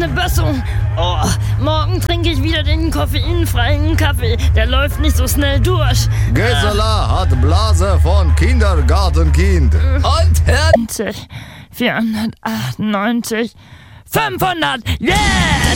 eine Besserung. Oh, morgen trinke ich wieder den koffeinfreien Kaffee. Der läuft nicht so schnell durch. Gisela hat Blase von Kindergartenkind. Und hört 498, 500. Yeah!